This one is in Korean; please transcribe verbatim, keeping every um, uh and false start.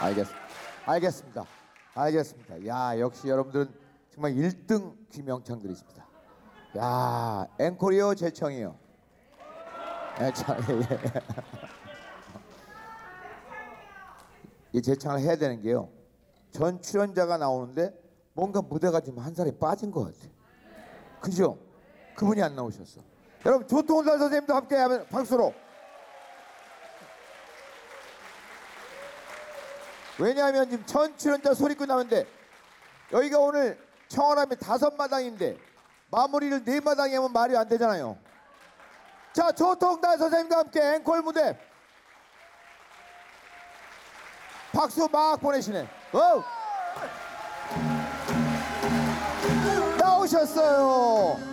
알겠습니다. 알겠습니다. 알겠습니다. 야, 역시 여러분들은 정말 일 등 귀명창들이십니다. 야, 앵콜이요, 재청이요? 예, 참, 예, 예. 이 재창을 해야 되는 게요. 전 출연자가 나오는데 뭔가 무대가 좀 한 살이 빠진 것 같아. 그죠? 그분이 안 나오셨어. 여러분 조통훈 선생님도 함께 하면 박수로. 왜냐하면 지금 전 출연자 소리꾼 나오는데 여기가 오늘 청원하면 다섯 마당인데 마무리를 네 마당에 하면 말이 안 되잖아요. 자, 조통달 선생님과 함께 앵콜 무대 박수 막 보내시네. 오! 나오셨어요.